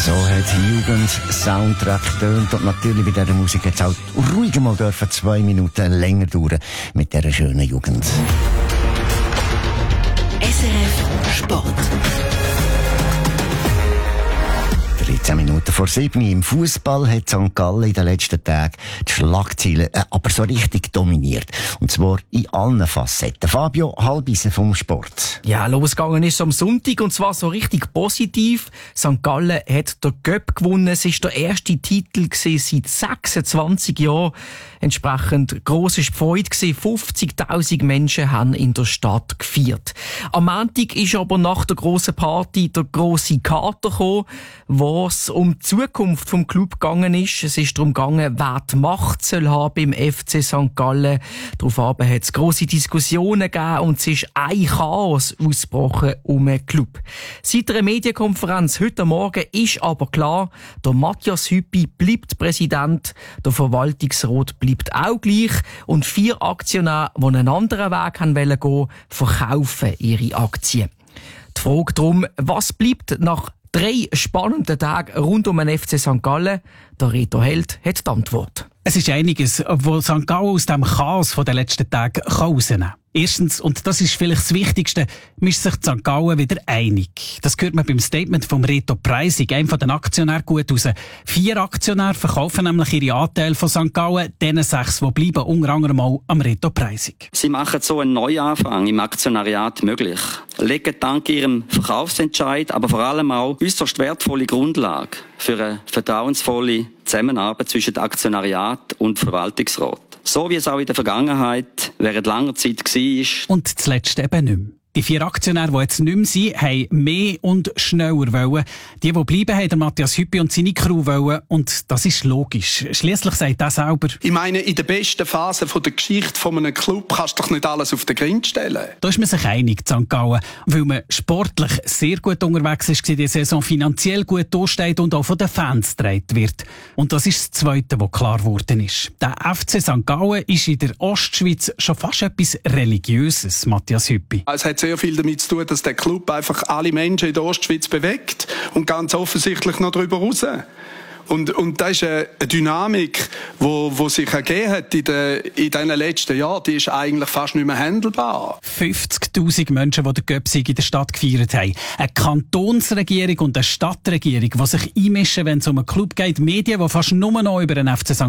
So hat Jugend-Soundtrack getönt und natürlich bei dieser Musik jetzt auch ruhig mal 2 Minuten länger dauern mit dieser schönen Jugend. SRF Sport. 13 Minuten vor 7 im Fußball hat St. Gallen in den letzten Tagen die Schlagzeilen aber so richtig dominiert. Und zwar in allen Facetten. Fabio Halbisen vom Sport. Ja, losgegangen ist am Sonntag und zwar so richtig positiv. St. Gallen hat den Cup gewonnen. Es war der erste Titel seit 26 Jahren. Entsprechend gross war die Freude. 50'000 Menschen haben in der Stadt gefeiert. Am Montag ist aber nach der grossen Party der grosse Kater gekommen, wo es um die Zukunft vom Club gegangen ist. Es ist darum gegangen, wer die Macht soll haben beim FC St. Gallen. Daraufhin hat es grosse Diskussionen gegeben und es ist ein Chaos ausgebrochen um den Club. Seit einer Medienkonferenz heute Morgen ist aber klar, der Matthias Hüppi bleibt Präsident, der Verwaltungsrat bleibt auch gleich und 4 Aktionäre, die einen anderen Weg gehen wollen, verkaufen ihre Aktien. Die Frage darum, was bleibt nach 3 spannenden Tagen rund um den FC St. Gallen? Der Reto Held hat die Antwort. Es ist einiges, wo St. Gallen aus dem Chaos der letzten Tage rausnehmen kann. Erstens, und das ist vielleicht das Wichtigste, ist sich St. Gallen wieder einig. Das hört man beim Statement vom Reto Preisig, einem von den Aktionären, gut raus. 4 Aktionäre verkaufen nämlich ihre Anteile von St. Gallen, denen 6, die bleiben, unter anderem auch am Reto Preisig. Sie machen so einen Neuanfang im Aktionariat möglich. Legen dank ihrem Verkaufsentscheid, aber vor allem auch äußerst wertvolle Grundlage für eine vertrauensvolle Zusammenarbeit zwischen Aktionariat und Verwaltungsrat. So wie es auch in der Vergangenheit während langer Zeit war. Und zuletzt eben nicht mehr. Die 4 Aktionäre, die jetzt nicht mehr sind, haben mehr und schneller wollen. Die bleiben, haben der Matthias Hüppi und seine Crew wollen. Und das ist logisch. Schliesslich sagt er selber: Ich meine, in der besten Phase der Geschichte von einem Club kannst du doch nicht alles auf den Grind stellen. Da ist man sich einig, St. Gallen, weil man sportlich sehr gut unterwegs ist, die Saison finanziell gut dasteht und auch von den Fans getragen wird. Und das ist das Zweite, was klar geworden ist. Der FC St. Gallen ist in der Ostschweiz schon fast etwas Religiöses, Matthias Hüppi. Es hat sehr viel damit zu tun, dass der Club einfach alle Menschen in der Ostschweiz bewegt und ganz offensichtlich noch darüber raus. Und das ist eine Dynamik, die sich ergeben hat in diesen letzten Jahren. Die ist eigentlich fast nicht mehr handelbar. 50'000 Menschen, die den Göpsig in der Stadt gefeiert haben. Eine Kantonsregierung und eine Stadtregierung, die sich einmischen, wenn es um einen Club geht. Medien, die fast nur noch über den FC St.